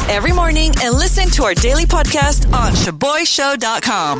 every morning and listen to our daily podcast on ShaboyShow.com.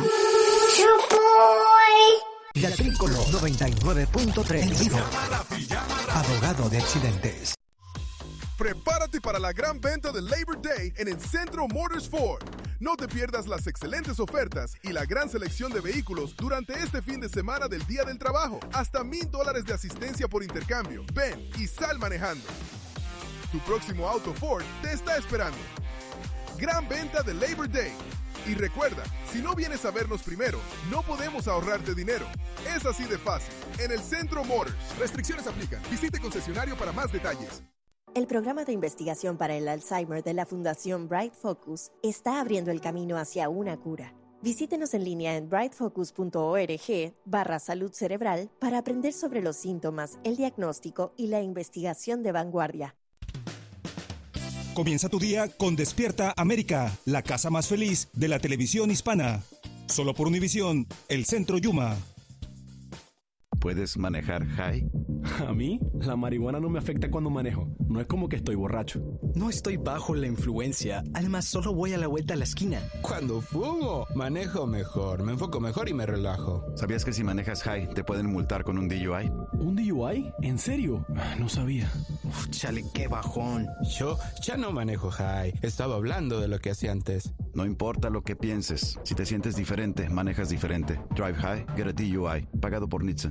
Agrícola 99.3 en vivo. Abogado de accidentes. Prepárate para la gran venta de Labor Day en el Centro Motors Ford. No te pierdas las excelentes ofertas y la gran selección de vehículos durante este fin de semana del Día del Trabajo. Hasta $1,000 de asistencia por intercambio. Ven y sal manejando. Tu próximo auto Ford te está esperando. Gran venta de Labor Day. Y recuerda, si no vienes a vernos primero, no podemos ahorrarte dinero. Es así de fácil. En el Centro Motors. Restricciones aplican. Visite concesionario para más detalles. El programa de investigación para el Alzheimer de la Fundación Bright Focus está abriendo el camino hacia una cura. Visítenos en línea en brightfocus.org/salud cerebral para aprender sobre los síntomas, el diagnóstico y la investigación de vanguardia. Comienza tu día con Despierta América, la casa más feliz de la televisión hispana. Solo por Univisión, el Centro Yuma. ¿Puedes manejar high? A mí, la marihuana no me afecta cuando manejo. No es como que estoy borracho. No estoy bajo la influencia. Además, solo voy a la vuelta a la esquina. Cuando fumo, manejo mejor, me enfoco mejor y me relajo. ¿Sabías que si manejas high te pueden multar con un DUI? ¿Un DUI? ¿En serio? No sabía. Uf, chale, qué bajón. Yo ya no manejo high. Estaba hablando de lo que hacía antes. No importa lo que pienses. Si te sientes diferente, manejas diferente. Drive high, get a DUI. Pagado por NHTSA.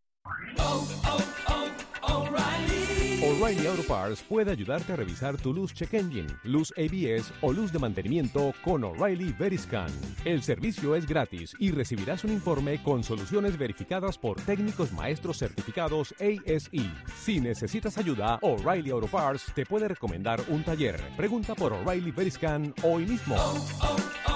O'Reilly Auto Parts puede ayudarte a revisar tu luz check engine, luz ABS o luz de mantenimiento con O'Reilly Veriscan. El servicio es gratis y recibirás un informe con soluciones verificadas por técnicos maestros certificados ASE. Si necesitas ayuda, O'Reilly Auto Parts te puede recomendar un taller. Pregunta por O'Reilly Veriscan hoy mismo.